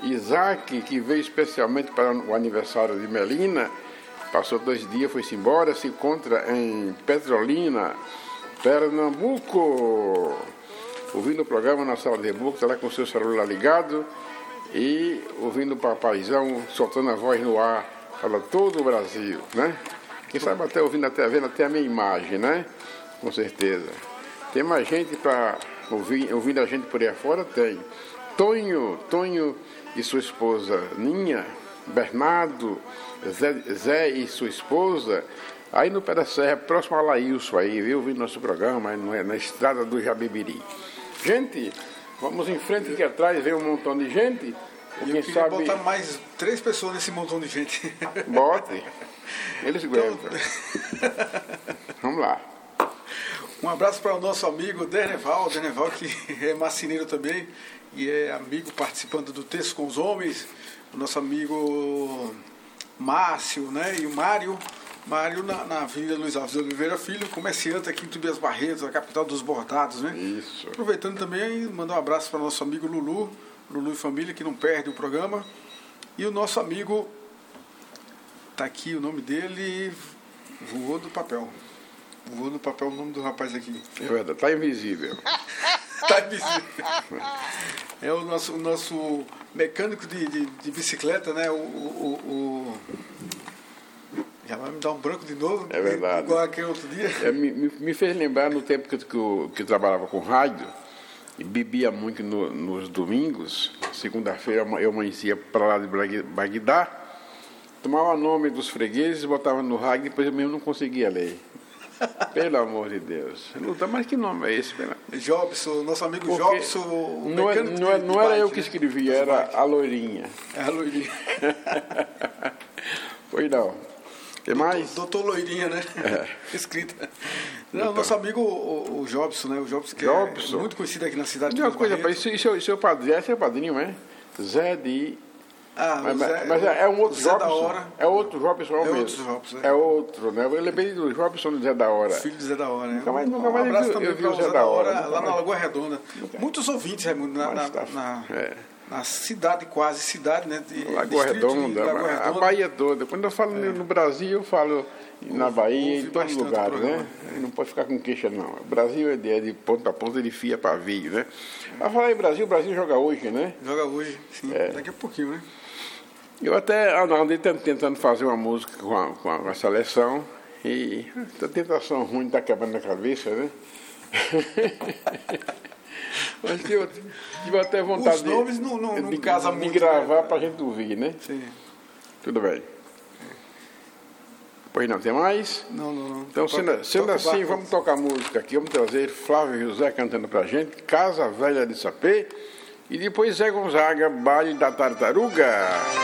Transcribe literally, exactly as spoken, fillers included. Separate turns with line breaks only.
Isaac, que veio especialmente para o aniversário de Melina, passou dois dias, foi-se embora, se encontra em Petrolina, Pernambuco, ouvindo o programa na sala de e-book, está lá com o seu celular ligado e ouvindo o papaizão soltando a voz no ar para todo o Brasil, né? Quem sabe até ouvindo, até vendo até a minha imagem, né? Com certeza. Tem mais gente para ouvir, ouvindo a gente por aí afora? Tem. Tonho, Tonho e sua esposa Ninha, Bernardo, Zé, Zé e sua esposa, aí no Pé da Serra, próximo a Laílson aí, viu? Ouvindo nosso programa, aí na estrada do Jabibiri. Gente, vamos em frente, que atrás vem um montão de gente.
E eu queria sabe... botar mais três pessoas nesse montão de gente.
Bote. Eles aguentam. Vamos lá.
Um abraço para o nosso amigo Derneval, Derneval que é marceneiro também e é amigo participando do Texto com os Homens. O nosso amigo Márcio, né? E o Mário. Mário na, na Avenida Luiz Alves de Oliveira Filho, comerciante aqui em Tobias Barretos, a capital dos bordados, né?
Isso.
Aproveitando também, mandar um abraço para o nosso amigo Lulu, Lulu e família, que não perde o programa. E o nosso amigo, tá aqui o nome dele, voou do papel. Voou do papel o nome do rapaz aqui.
É verdade, tá invisível.
Tá invisível. É o nosso, o nosso mecânico de, de, de bicicleta, né? O... o, o Já vai me dar um branco de novo?
É verdade.
Igual aquele outro dia.
É, me, me fez lembrar no tempo que, que, eu, que eu trabalhava com rádio e bebia muito no, nos domingos. Segunda-feira eu amanhecia para lá de Bagdá, tomava nome dos fregueses, botava no rádio e depois eu mesmo não conseguia ler. Pelo amor de Deus. Luta, mas que nome é esse? Pela...
Jobson, nosso amigo
Porque
Jobson. O
não, é, não, é, não era
bike,
eu que escrevia, né? Era a loirinha.
É a loirinha.
Pois não. Tem mais?
Doutor, doutor Loirinha, né? É. Escrita. Não, então, nosso amigo o, o Jobson, né? O Jobson, que Jobson. É muito conhecido aqui na cidade de
Uma coisa, isso, isso, isso é o padrinho, esse é o padrinho, é? Zé de...
Ah,
mas,
Zé,
mas é, é um outro
Zé
Jobson.
Da Hora.
É outro Jobson, é,
é
mesmo.
Outro Jobson,
é. é outro, né? Eu lembrei do Jobson do Zé da Hora.
Filho do Zé da Hora, né?
Nunca mais, nunca
um
mais
abraço
eu,
também
eu vi
para
o Zé da Hora. Hora
lá na Lagoa Redonda. Nunca. Muitos ouvintes, Raimundo, na, na, tá, na, é. na cidade, quase cidade, né? De,
Lagoa Redonda, Lagoa Redonda, a Bahia toda. Quando eu falo é. no Brasil, eu falo na Bahia, em todos os lugares, né? É. Não pode ficar com queixa, não. O Brasil é de, é de ponta a ponta, de fia para pavio, né? A falar em Brasil, o Brasil joga hoje, né?
Joga hoje, sim. É. Daqui a pouquinho, né?
Eu até andei tentando fazer uma música com a, com a, com a seleção e a tentação ruim está quebrando na cabeça, né? Mas eu tive até vontade
Os nomes não, não, não
de,
casa
de,
muito,
de gravar
né?
para a gente ouvir, né?
Sim.
Tudo bem. Pois não, tem mais?
Não, não, não.
Então, sendo, toca, sendo toca assim, vamos tocar música aqui. Vamos trazer Flávio José cantando pra gente, Casa Velha de Sapê. E depois Zé Gonzaga, Baile da Tartaruga.